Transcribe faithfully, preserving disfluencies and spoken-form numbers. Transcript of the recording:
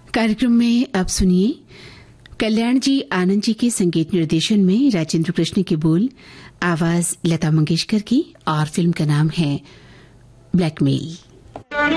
कार्यक्रम में अब सुनिए कल्याण जी आनंद जी के संगीत निर्देशन में राजेंद्र कृष्ण के बोल, आवाज लता मंगेशकर की, और फिल्म का नाम है ब्लैकमेल।